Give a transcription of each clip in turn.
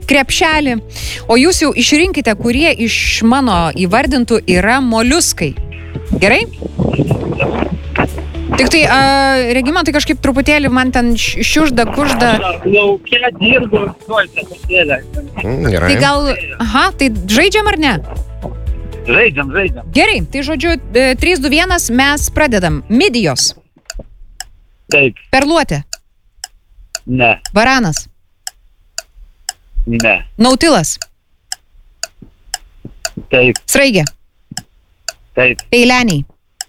krepšelį, o jūs jau išrinkite, kurie iš mano įvardintų yra moliuskai. Gerai? Tik tai, Regimantai, kažkaip truputėlį man ten šiužda, kužda. Laukia dirbu, Gerai. Tai gal, tai žaidžiam ar ne? Žaidžiam. Gerai, tai žodžiu, 3, 2, 1, mes pradedam. Midijos. Taip. Perluotė. Ne. Varanas. Ne. Nautilas. Taip. Sraigė. Taip. Peileniai.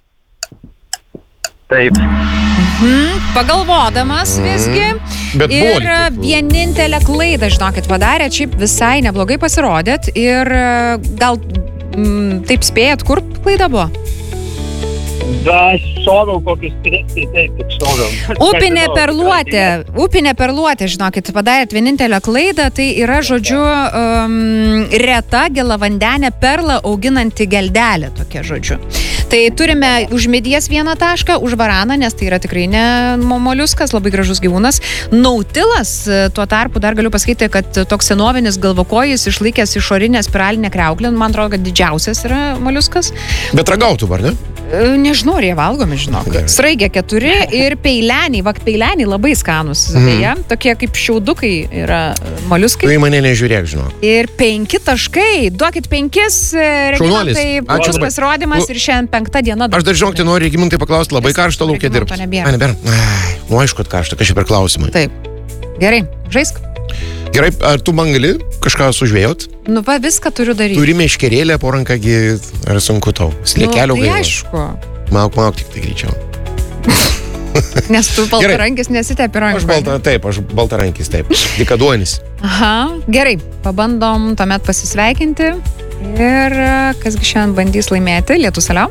Taip. Pagalvodamas visgi. Bet Ir vienintelę klaidą, žinokit, padarėt, šiaip visai neblogai pasirodėt. Ir gal taip spėjat, kur klaida buvo? Aš šoviau kokius 3, taip, tik šoviau. Upinė perluotė, žinokit, padarėt vienintelę klaidą, tai yra, žodžiu, reta gėlavandenė perla auginanti geldelė, tokia, žodžiu. Tai turime už midijas 1 tašką, už varaną, nes tai yra tikrai ne moliuskas, labai gražus gyvūnas. Nautilas, tuo tarpu dar galiu pasakyti, kad toks senovinis galvokojis išlaikęs išorinę spiralinę kriauklę, man atrodo, kad didžiausias yra moliuskas. Bet ragautų, ar ne? Nežinau, ar jie valgomi, žinok. Sraigė 4 ir peileniai. Peileniai labai skanus. Beje, tokie kaip šiaudukai yra moliuskai. Tu į mane nežiūrėk, žinok. Ir 5 taškai. Duokit 5. Regimantai, puikus pasirodymas ir šiandien 5 diena. Aš dar žinok, noriu Regimantai paklausti, labai karštą laukia dirbti. Nebėra. Aišku, kad karštą, kažkaip per klausimą. Taip. Gerai, žaisk. Gerai, ar tu man gali kažką sužvėjot? Nu, viską turiu daryti. Turi meškerėlę po rankagi, ar sunku tau? Sliekelio gaila. Tai aišku. Mauk tik tai greičiau. Nes tu baltarankis nesitepi rankų. Aš baltarankis, taip. Dikaduonis. Gerai, pabandom tuomet pasisveikinti. Ir kasgi šiandien bandys laimėti? Lietus aliau.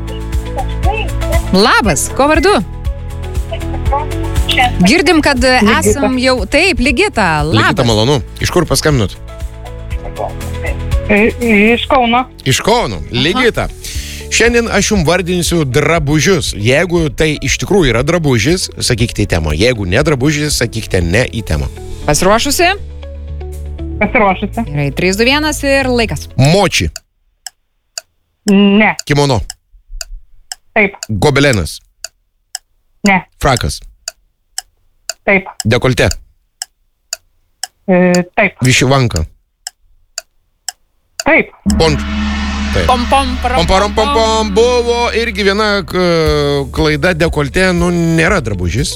Labas, ko vardu? Girdim, kad esam jau... Taip, Ligita, labas. Ligita, malonu. Iš kur paskambinot? Iš Kauno. Iš Kauno. Ligita. Šiandien aš jums vardinsiu drabužius. Jeigu tai iš tikrųjų yra drabužis, sakykite į temą. Jeigu ne drabužis, sakykite ne į temą. Pasiruošusi? Pasiruošusi. Gerai, 3, 2, 1 ir laikas. Moči. Ne. Kimono. Taip. Gobelenas. Ne. Frakas. Taip. Dekolte. Taip. Višivanka. Taip. Ponč. Taip. Pom. Buvo irgi viena klaida, dekolte, nėra drabužis.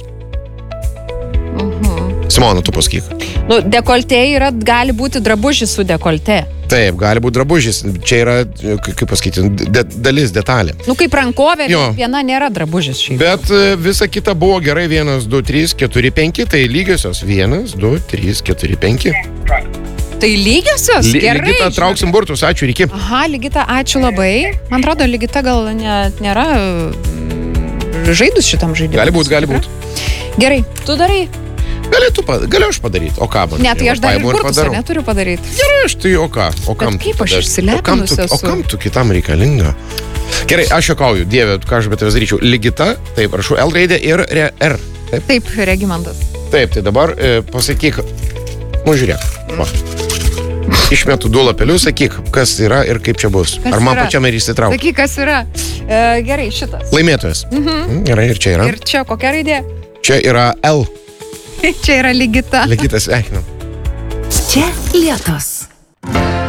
Simona, tu pasakyk. Dekolte gali būti drabužis su dekolte. Taip, gali būti drabužis. Čia yra, kaip pasakyti, dalis, detalė. Kaip rankovė, viena nėra drabužis šiaip. Bet visa kita buvo gerai. 1, 2, 3, 4, 5. Tai lygiosios. 1, 2, 3, 4, 5. Tai lygiosios? Gerai. Ligita, trauksim burtus. Ačiū, Riki. Ligita, ačiū labai. Man atrodo, Ligita gal nėra žaidus šitam žaidimui. Gali būt. Gerai, tu darai. Galiu aš padaryti, o ką man? Ne, tai aš dar ir burtus neturiu padaryti. Gerai, aš tai o ką? Kaip aš išsilepinus esu? O kam tu kitam reikalinga? Gerai, aš juokauju, Dieve, ką aš be tavęs daryčiau. Ligita, taip, prašau, L raidė ir R. Taip, Regimantas. Taip, tai dabar pasakyk, žiūrėk, va. Išmetu 2 lapelius, sakyk, kas yra ir kaip čia bus. Ar man pačiam ir įsitrauk? Sakyk, kas yra. Gerai, šitas. Laimėtojas. Gerai, ir čia yra. Ir čia kokia raidė? Čia yra L. Čia yra Ligita. Ligita, sveikinam. Čia Lietus.